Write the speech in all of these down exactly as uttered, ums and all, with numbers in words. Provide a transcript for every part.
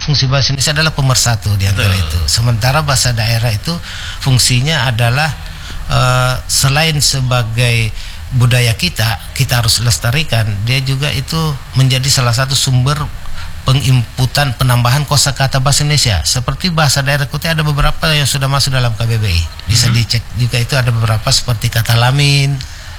fungsi bahasa Indonesia adalah pemersatu di antara itu. Sementara bahasa daerah itu fungsinya adalah uh, selain sebagai budaya kita, kita harus lestarikan, dia juga itu menjadi salah satu sumber penginputan penambahan kosakata bahasa Indonesia. Seperti bahasa daerah Kutai ada beberapa yang sudah masuk dalam K B B I. Bisa mm-hmm. dicek juga, itu ada beberapa seperti kata lamin,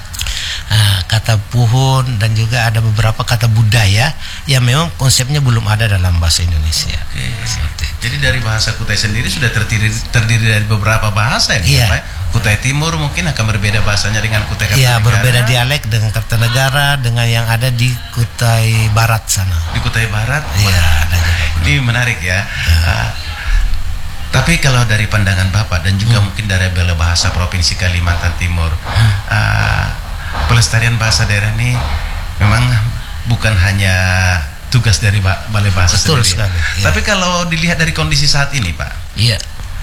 uh, kata puhun, dan juga ada beberapa kata budaya yang memang konsepnya belum ada dalam bahasa Indonesia. Oke. Jadi dari bahasa Kutai sendiri sudah terdiri terdiri dari beberapa bahasa ya, iya. Pak? Kutai Timur mungkin akan berbeda bahasanya dengan Kutai Kartanegara. Iya, berbeda dialek dengan Kartanegara dengan yang ada di Kutai Barat sana. Di Kutai Barat? Iya, ada juga. Ini menarik ya. ya. Uh, tapi kalau dari pandangan Bapak dan juga hmm. mungkin dari Balai Bahasa Provinsi Kalimantan Timur, hmm. uh, pelestarian bahasa daerah ini memang bukan hanya tugas dari Balai Bahasa Betul sendiri. Sekali, ya. Tapi kalau dilihat dari kondisi saat ini, Pak. Iya.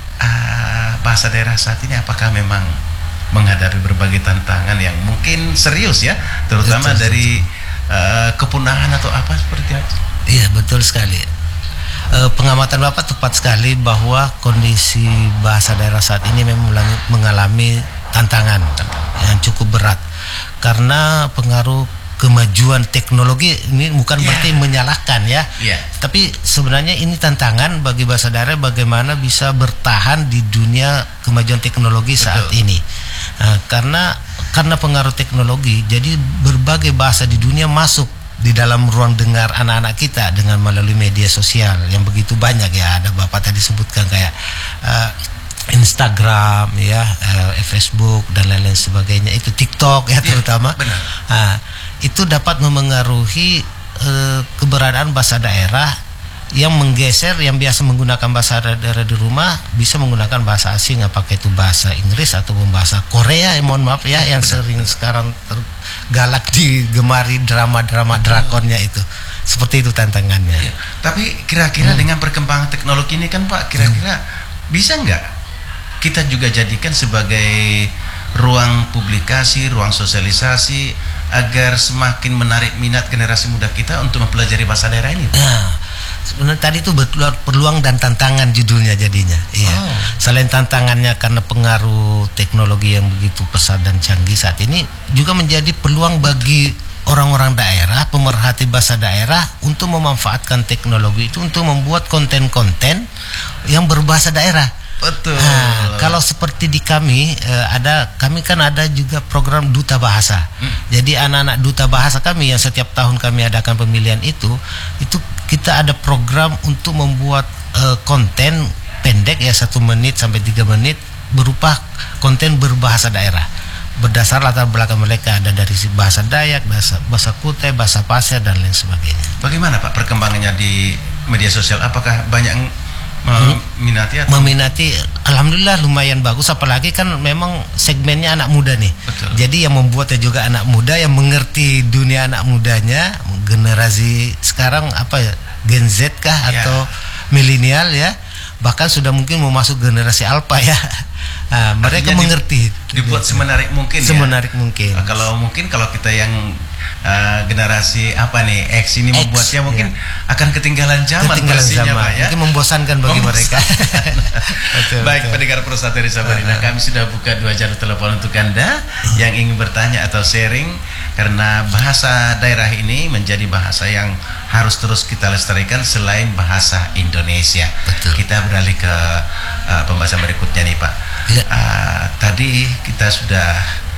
Uh, bahasa daerah saat ini apakah memang menghadapi berbagai tantangan yang mungkin serius ya, terutama betul, dari uh, kepunahan atau apa seperti itu? Iya, betul sekali. Uh, pengamatan Bapak tepat sekali bahwa kondisi bahasa daerah saat ini memang mengalami tantangan yang cukup berat karena pengaruh kemajuan teknologi. Ini bukan yeah. berarti menyalahkan ya, yeah. tapi sebenarnya ini tantangan bagi bahasa daerah bagaimana bisa bertahan di dunia kemajuan teknologi saat Betul. ini. Nah, karena karena pengaruh teknologi, jadi berbagai bahasa di dunia masuk di dalam ruang dengar anak-anak kita dengan melalui media sosial yang begitu banyak ya. Ada Bapak tadi sebutkan kayak uh, Instagram ya, uh, Facebook dan lain-lain sebagainya, itu TikTok ya terutama. Yeah, benar. Uh, itu dapat memengaruhi uh, keberadaan bahasa daerah yang menggeser yang biasa menggunakan bahasa daerah di rumah bisa menggunakan bahasa asing, apakah itu bahasa Inggris atau bahasa Korea, eh, mohon maaf ya, yang sering sekarang galak digemari drama-drama drakonnya itu. Seperti itu tantangannya. Ya, tapi kira-kira hmm. dengan perkembangan teknologi ini kan Pak, kira-kira hmm. bisa nggak kita juga jadikan sebagai ruang publikasi, ruang sosialisasi agar semakin menarik minat generasi muda kita untuk mempelajari bahasa daerah ini? Nah, sebenarnya tadi itu betul peluang dan tantangan judulnya jadinya. Iya. Oh. Selain tantangannya karena pengaruh teknologi yang begitu pesat dan canggih saat ini, juga menjadi peluang bagi orang-orang daerah, pemerhati bahasa daerah untuk memanfaatkan teknologi itu untuk membuat konten-konten yang berbahasa daerah. Betul. Nah, kalau seperti di kami eh, ada kami kan ada juga program duta bahasa. Hmm. Jadi anak-anak duta bahasa kami yang setiap tahun kami adakan pemilihan itu, itu kita ada program untuk membuat eh, konten pendek ya satu menit sampai tiga menit berupa konten berbahasa daerah. Berdasar latar belakang mereka, ada dari bahasa Dayak, bahasa, bahasa Kutai, bahasa Pasir dan lain sebagainya. Bagaimana Pak perkembangannya di media sosial? Apakah banyak meminati atau? Meminati, alhamdulillah lumayan bagus, apalagi kan memang segmennya anak muda nih. Betul. Jadi yang membuatnya juga anak muda yang mengerti dunia anak mudanya, generasi sekarang apa ya, Gen Z kah atau ya. milenial ya, bahkan sudah mungkin mau masuk generasi alpha ya. Nah, mereka Artinya mengerti. Dibuat semenarik mungkin. Semenarik ya? mungkin. Nah, kalau mungkin kalau kita yang uh, generasi apa nih X ini X, membuatnya mungkin ya. akan ketinggalan zaman. Ketinggalan zaman. Pak, ya? Mungkin membosankan bagi membosankan. mereka. betul, Baik, betul. pendengar Persatu Desa Samarinda, uh, kami sudah buka dua jalur telepon untuk Anda uh. yang ingin bertanya atau sharing, karena bahasa daerah ini menjadi bahasa yang harus terus kita lestarikan selain bahasa Indonesia. Betul. Kita beralih ke uh, pembahasan berikutnya nih Pak. Ya. Uh, tadi kita sudah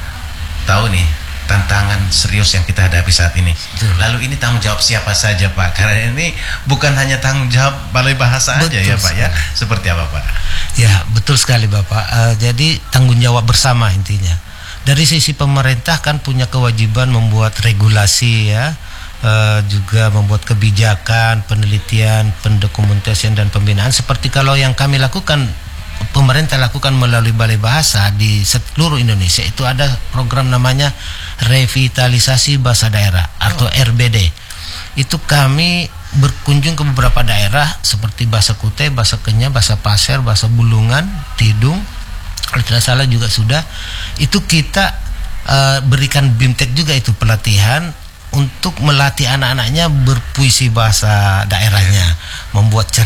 tahu nih tantangan serius yang kita hadapi saat ini. Betul. Lalu ini tanggung jawab siapa saja Pak? Karena ini bukan hanya tanggung jawab Balai Bahasa betul aja ya Pak ya. Seperti apa Pak? Ya betul sekali Bapak. Uh, jadi tanggung jawab bersama intinya. Dari sisi pemerintah kan punya kewajiban membuat regulasi ya, uh, juga membuat kebijakan, penelitian, pendokumentasian dan pembinaan. Seperti kalau yang kami lakukan, pemerintah lakukan melalui Balai Bahasa di seluruh Indonesia, itu ada program namanya revitalisasi bahasa daerah atau R B D. Itu kami berkunjung ke beberapa daerah seperti bahasa Kutai, bahasa Kenyah, bahasa Pasir, bahasa Bulungan, Tidung, kalau tidak salah juga sudah. Itu kita uh, berikan BIMTEK juga itu pelatihan untuk melatih anak-anaknya berpuisi bahasa daerahnya, membuat cerita